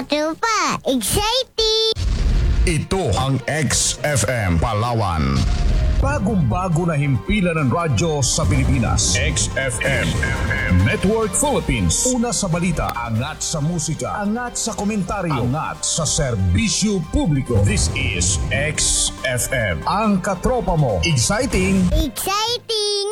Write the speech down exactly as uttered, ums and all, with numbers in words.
Katropa, exciting! Ito ang X F M Palawan. Bagong-bago na himpilan ng radyo sa Pilipinas. X F M Network Philippines. Una sa balita, angat sa musika, angat sa komentaryo, angat sa serbisyo publiko. This is X F M. Ang katropa mo. Exciting! Exciting!